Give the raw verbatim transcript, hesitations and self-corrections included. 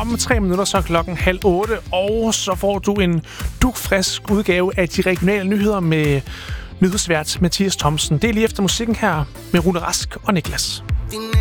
Om tre minutter så klokken halv otte, og så får du en dugfrisk udgave af de regionale nyheder med nyhedsvært Mathias Thomsen. Det er lige efter musikken her med Rune Rask og Niklas.